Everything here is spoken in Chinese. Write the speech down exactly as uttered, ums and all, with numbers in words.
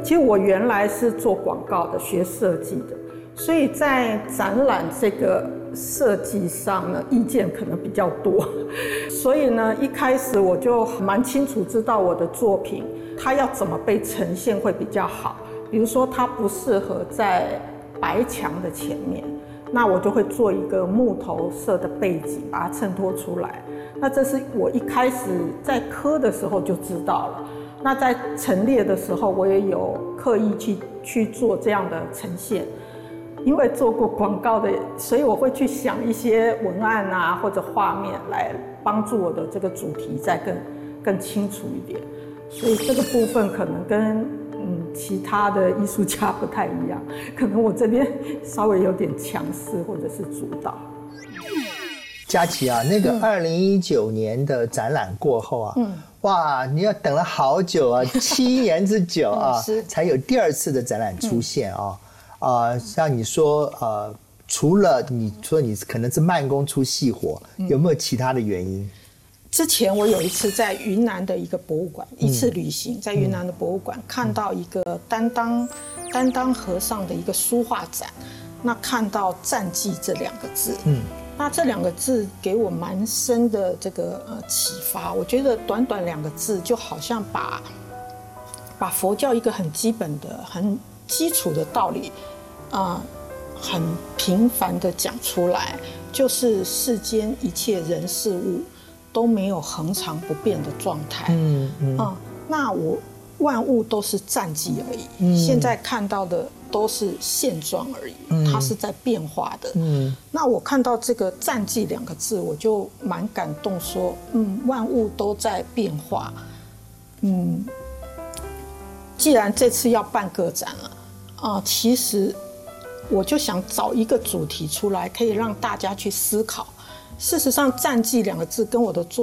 其实我原来是做广告的，学设计的，所以在展览这个设计上呢，意见可能比较多。所以呢，一开始我就蛮清楚知道我的作品它要怎么被呈现会比较好。比如说，它不适合在白墙的前面，那我就会做一个木头色的背景，把它衬托出来。那这是我一开始在刻的时候就知道了。那在陈列的时候，我也有刻意去去做这样的呈现，因为做过广告的，所以我会去想一些文案啊或者画面来帮助我的这个主题再更更清楚一点。所以这个部分可能跟嗯其他的艺术家不太一样，可能我这边稍微有点强势或者是主导。 佳琪啊，那个二零一九年的展览过后啊，嗯，哇，你要等了好久啊，七年之久啊，嗯、才有第二次的展览出现啊。啊、嗯呃，像你说，呃，除了你说你可能是慢工出细活，嗯、有没有其他的原因？ 之前我有一次在云南的一个博物馆，嗯、一次旅行，在云南的博物馆、嗯、看到一个担当担当和尚的一个书画展，那看到战绩这两个字，嗯。那这两个字给我蛮深的这个呃启发，我觉得短短两个字就好像把把佛教一个很基本的、很基础的道理，啊、呃，很平凡的讲出来，就是世间一切人事物都没有恒常不变的状态。嗯嗯、呃。那我万物都是暂即而已，嗯、现在看到的都是现状而已，嗯、它是在变化的。嗯，那我看到这个“暂即”两个字，我就蛮感动说，说嗯，万物都在变化。嗯，既然这次要办个展了，啊、呃，其实我就想找一个主题出来，可以让大家去思考。事实上，“暂即”两个字跟我的作